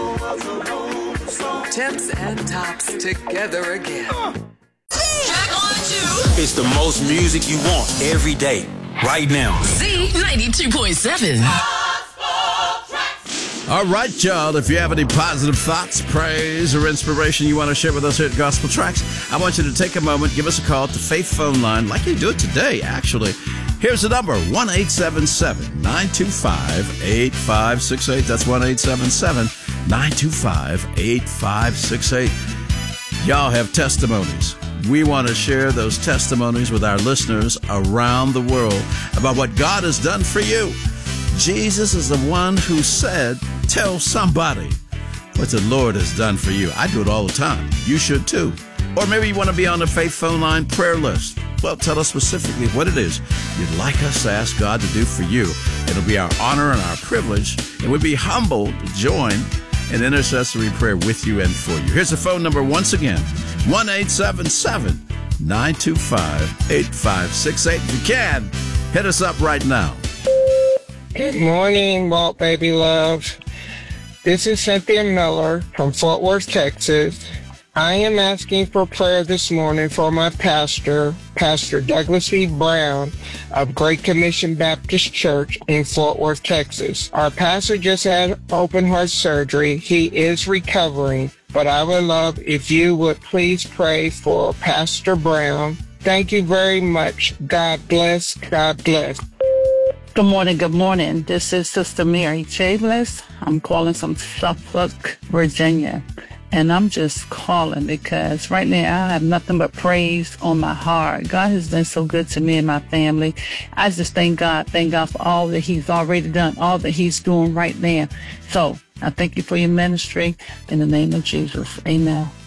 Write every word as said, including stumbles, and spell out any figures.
Tips and tops together again. Track on two. It's the most music you want every day, right now. Z ninety-two point seven. All right, y'all. If you have any positive thoughts, praise, or inspiration you want to share with us here at Gospel Tracks, I want you to take a moment, give us a call at the Faith phone line, like you do it today, actually. Here's the number, one eight seven seven, nine two five, eight five six eight. That's one eight seven seven, nine two five, eight five six eight. Y'all have testimonies. We want to share those testimonies with our listeners around the world about what God has done for you. Jesus is the one who said, tell somebody what the Lord has done for you. I do it all the time. You should too. Or maybe you want to be on the Faith phone line prayer list. Well, tell us specifically what it is you'd like us to ask God to do for you. It'll be our honor and our privilege, and we'd be humbled to join in intercessory prayer with you and for you. Here's the phone number once again, one eight seven seven, nine two five, eight five six eight. If you can, hit us up right now. Good morning, Walt Baby Love. This is Cynthia Miller from Fort Worth, Texas. I am asking for prayer this morning for my pastor, Pastor Douglas E. Brown of Great Commission Baptist Church in Fort Worth, Texas. Our pastor just had open heart surgery. He is recovering, but I would love if you would please pray for Pastor Brown. Thank you very much. God bless. God bless. Good morning, good morning. This is Sister Mary Chabless. I'm calling from Suffolk, Virginia. And I'm just calling because right now I have nothing but praise on my heart. God has been so good to me and my family. I just thank God, thank God for all that He's already done, all that He's doing right now. So I thank you for your ministry in the name of Jesus. Amen.